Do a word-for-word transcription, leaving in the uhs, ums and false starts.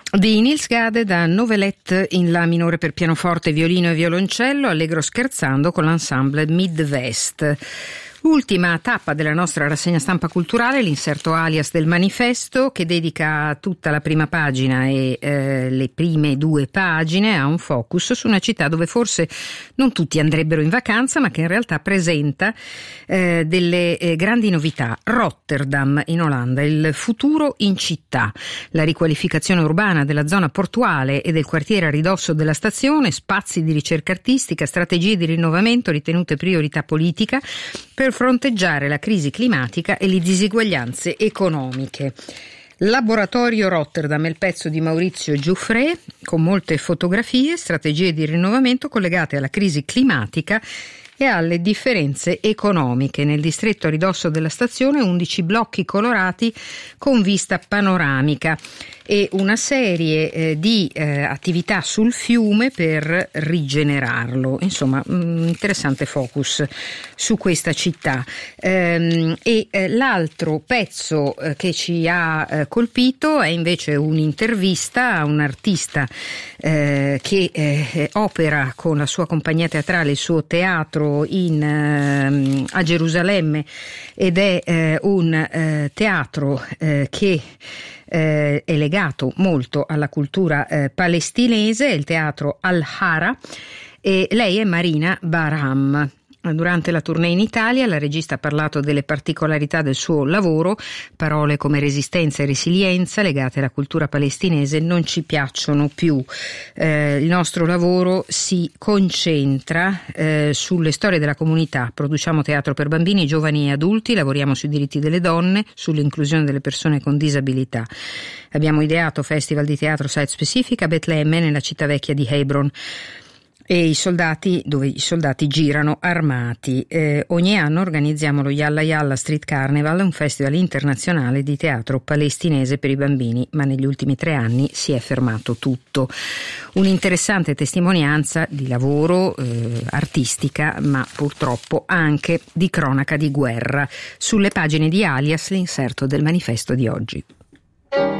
Di Niels Gade da Novelette in La minore per pianoforte, violino e violoncello, allegro scherzando con l'ensemble Midwest. Ultima tappa della nostra rassegna stampa culturale, l'inserto alias del manifesto, che dedica tutta la prima pagina e eh, le prime due pagine a un focus su una città dove forse non tutti andrebbero in vacanza, ma che in realtà presenta eh, delle eh, grandi novità. Rotterdam in Olanda, il futuro in città, la riqualificazione urbana della zona portuale e del quartiere a ridosso della stazione, spazi di ricerca artistica, strategie di rinnovamento ritenute priorità politica per fronteggiare la crisi climatica e le diseguaglianze economiche. Laboratorio Rotterdam è il pezzo di Maurizio Giuffre, con molte fotografie, strategie di rinnovamento collegate alla crisi climatica e alle differenze economiche. Nel distretto a ridosso della stazione undici blocchi colorati con vista panoramica e una serie eh, di eh, attività sul fiume per rigenerarlo. Insomma, un interessante focus su questa città. Ehm, e eh, l'altro pezzo eh, che ci ha eh, colpito è invece un'intervista a un artista eh, che eh, opera con la sua compagnia teatrale, il suo teatro in, eh, a Gerusalemme, ed è eh, un eh, teatro eh, che Eh, è legato molto alla cultura eh, palestinese, il teatro Al-Hara, e lei è Marina Barham. Durante la tournée in Italia la regista ha parlato delle particolarità del suo lavoro. Parole come resistenza e resilienza legate alla cultura palestinese non ci piacciono più. Eh, il nostro lavoro si concentra eh, sulle storie della comunità. Produciamo teatro per bambini, giovani e adulti, lavoriamo sui diritti delle donne, sull'inclusione delle persone con disabilità. Abbiamo ideato festival di teatro site specific a Betlemme, nella città vecchia di Hebron, e i soldati, dove i soldati girano armati. Eh, ogni anno organizziamo lo Yalla Yalla Street Carnival, un festival internazionale di teatro palestinese per i bambini, ma negli ultimi tre anni si è fermato tutto. Un'interessante testimonianza di lavoro eh, artistica, ma purtroppo anche di cronaca di guerra. Sulle pagine di Alias, l'inserto del manifesto di oggi.